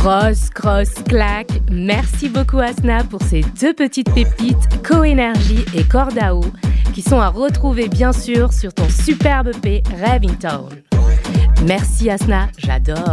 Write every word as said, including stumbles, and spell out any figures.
Grosse, grosse claque. Merci beaucoup Asna pour ces deux petites pépites, Coénergie et Cordao, qui sont à retrouver bien sûr sur ton superbe E P Rêve in Town. Merci Asna, j'adore.